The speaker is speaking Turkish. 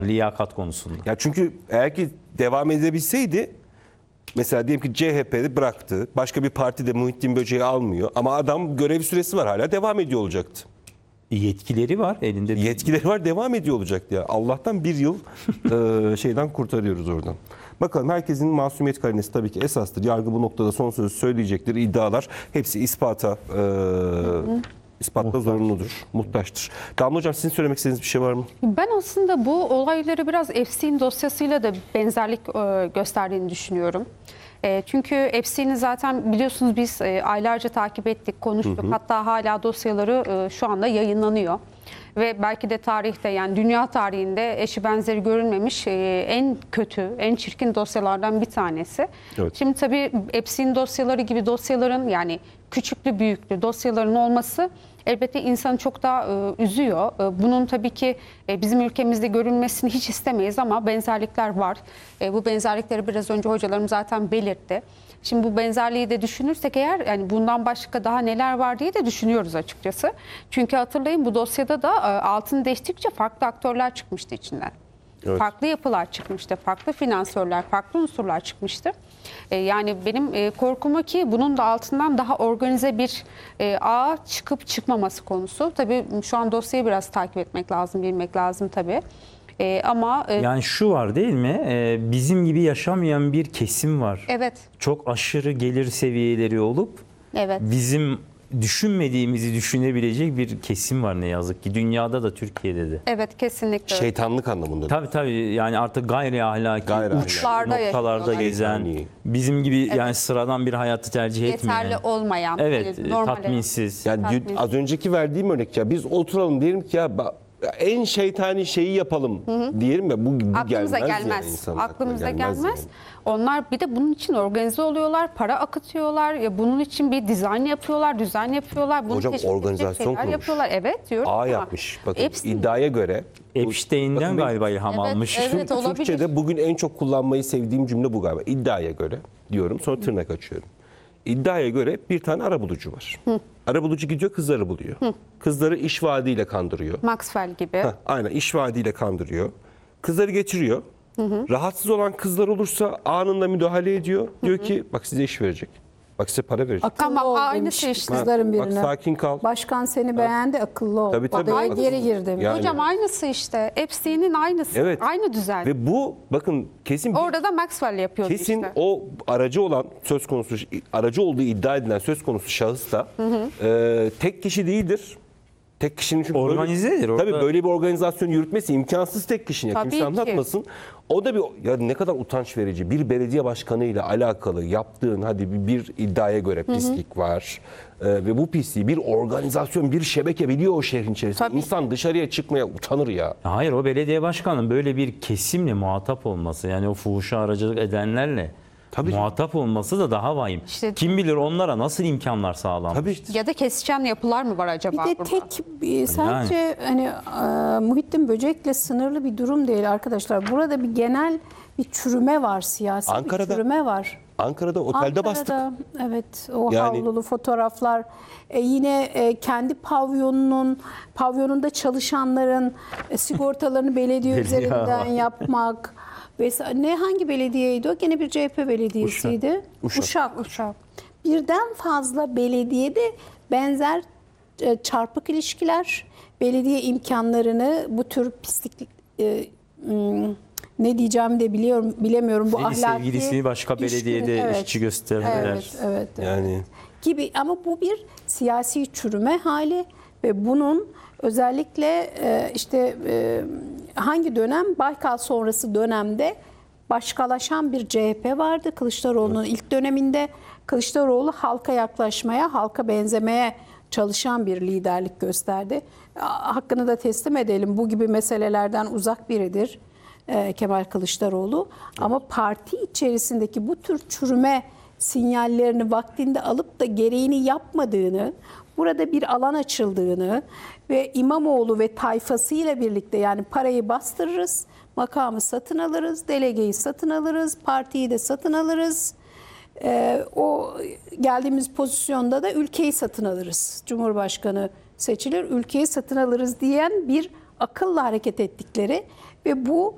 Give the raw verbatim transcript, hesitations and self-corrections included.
Liyakat konusunda. Ya çünkü eğer ki devam edebilseydi, mesela diyelim ki C H P'de bıraktı, başka bir partide Muhittin Böceği almıyor ama adam görev süresi var, hala devam ediyor olacaktı. Yetkileri var elinde. Yetkileri var, devam ediyor olacaktı ya. Allah'tan bir yıl e, şeyden kurtarıyoruz oradan. Bakalım, herkesin masumiyet karinesi tabii ki esastır. Yargı bu noktada son sözü söyleyecektir. İddialar hepsi ispata e, ispatla zorunludur, muhtaçtır. Damla Hocam, sizin söylemek istediğiniz bir şey var mı? Ben aslında bu olayları biraz Epstein dosyasıyla da benzerlik e, gösterdiğini düşünüyorum. E, çünkü Epstein'i zaten biliyorsunuz biz e, aylarca takip ettik, konuştuk. Hı hı. Hatta hala dosyaları e, şu anda yayınlanıyor. Ve belki de tarihte, yani dünya tarihinde eşi benzeri görülmemiş e, en kötü, en çirkin dosyalardan bir tanesi. Evet. Şimdi tabii Epstein dosyaları gibi dosyaların, yani küçüklü büyüklü dosyaların olması elbette insanı çok daha e, üzüyor. E, bunun tabii ki e, bizim ülkemizde görülmesini hiç istemeyiz ama benzerlikler var. E, bu benzerlikleri biraz önce hocalarım zaten belirtti. Şimdi bu benzerliği de düşünürsek eğer, yani bundan başka daha neler var diye de düşünüyoruz açıkçası. Çünkü hatırlayın, bu dosyada da e, altını değiştikçe farklı aktörler çıkmıştı içinden. Evet. Farklı yapılar çıkmıştı, farklı finansörler, farklı unsurlar çıkmıştı. E, yani benim e, korkum o ki bunun da altından daha organize bir e, ağ çıkıp çıkmaması konusu. Tabii şu an dosyayı biraz takip etmek lazım, bilmek lazım tabii. E, ama e, yani şu var değil mi? E, bizim gibi yaşamayan bir kesim var. Evet. Çok aşırı gelir seviyeleri olup evet. bizim düşünmediğimizi düşünebilecek bir kesim var ne yazık ki. Dünyada da, Türkiye'de de. Evet, kesinlikle. Şeytanlık anlamında. Tabii tabii, yani artık gayri ahlaki, gayri uçlarda noktalarda gezen, bizim gibi evet. yani sıradan bir hayatı tercih etmeyen. Yeterli olmayan. Evet, yani tatminsiz. Yani tatminsiz. Az önceki verdiğim örnek, ya biz oturalım diyelim ki ya en şeytani şeyi yapalım, hı hı. diyelim ya, bu, bu aklımıza gelmez. gelmez. Yani aklımıza gelmez. gelmez. Yani. Onlar bir de bunun için organize oluyorlar, para akıtıyorlar. Ya bunun için bir dizayn yapıyorlar, düzen yapıyorlar. Bunu Hocam organizasyon kurmuş. Yapıyorlar. Evet diyorum. Ağ yapmış. Bakın Epstein. iddiaya göre. Epstein'den galiba ilham evet, almış. Evet, Türkçe'de bugün en çok kullanmayı sevdiğim cümle bu galiba. İddiaya göre diyorum, sonra tırnak açıyorum. İddiaya göre bir tane arabulucu var. Hı. Arabulucu gidiyor, kızları buluyor. Hı. Kızları iş vaadiyle kandırıyor. Maxwell gibi. Heh, aynen, iş vaadiyle kandırıyor. Kızları getiriyor. Hı hı. Rahatsız olan kızlar olursa anında müdahale ediyor. Hı hı. Diyor ki bak size iş verecek. Bak size para verecek. Akıllı ol demiş kızların birine. Bak sakin kal. Başkan seni beğendi, akıllı ol. Tabii, tabii. Odaya geri gir demiş. Yani. Hocam aynısı işte. Epstein'in aynısı. Evet. Aynı düzen. Ve bu bakın kesin. Orada da Maxwell yapıyor kesin işte. O aracı olan, söz konusu aracı olduğu iddia edilen söz konusu şahıs da hı hı. E, tek kişi değildir. Tek kişinin çünkü organizedir. Böyle, tabii böyle bir organizasyon yürütmesi imkansız tek kişinin. Kimse ki. anlatmasın. O da bir, ya ne kadar utanç verici. Bir belediye başkanı ile alakalı yaptığın hadi bir, bir iddiaya göre pislik hı hı. var. Ee, ve bu pisliği bir organizasyon, bir şebeke biliyor o şehrin içerisinde. Tabii. İnsan dışarıya çıkmaya utanır ya. Hayır, o belediye başkanının böyle bir kesimle muhatap olması, yani o fuhuşa aracılık edenlerle Tabii muhatap olması da daha vahim. İşte, kim bilir onlara nasıl imkanlar sağlanmıştır. Ya da kesişen yapılar mı var acaba? Bir de burada? tek sadece yani. hani e, Muhittin Böcek'le sınırlı bir durum değil arkadaşlar. Burada bir genel bir çürüme var, siyasi Ankara'da, bir çürüme var. Ankara'da otelde Ankara'da, bastık. Evet, o yani, havlulu fotoğraflar. E, yine e, kendi pavyonunun, pavyonunda çalışanların e, sigortalarını belediye üzerinden yapmak. Ne hangi belediyeydi o? Gene bir C H P belediyesiydi. Uşak. Uşak. Uşak. Birden fazla belediyede benzer çarpık ilişkiler, belediye imkanlarını bu tür pislik e, ne diyeceğimi de biliyorum bilemiyorum bu Veli ahlaki sevgilisini başka belediyede işin, evet, işçi gösterdiler. Evet, evet, evet. Yani gibi, ama bu bir siyasi çürüme hali ve bunun özellikle e, işte e, hangi dönem? Baykal sonrası dönemde başkalaşan bir C H P vardı. Kılıçdaroğlu'nun evet. ilk döneminde Kılıçdaroğlu halka yaklaşmaya, halka benzemeye çalışan bir liderlik gösterdi. Hakkını da teslim edelim. Bu gibi meselelerden uzak biridir e, Kemal Kılıçdaroğlu. Evet. Ama parti içerisindeki bu tür çürüme sinyallerini vaktinde alıp da gereğini yapmadığını, burada bir alan açıldığını ve İmamoğlu ve tayfasıyla birlikte, yani parayı bastırırız, makamı satın alırız, delegeyi satın alırız, partiyi de satın alırız. Ee, o geldiğimiz pozisyonda da ülkeyi satın alırız. Cumhurbaşkanı seçilir, ülkeyi satın alırız diyen bir akılla hareket ettikleri ve bu